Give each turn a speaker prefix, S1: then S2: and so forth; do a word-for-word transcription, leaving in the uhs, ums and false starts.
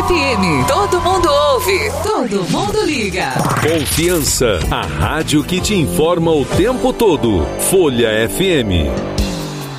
S1: F M. Todo mundo ouve, todo mundo liga.
S2: Confiança, a rádio que te informa o tempo todo. Folha F M.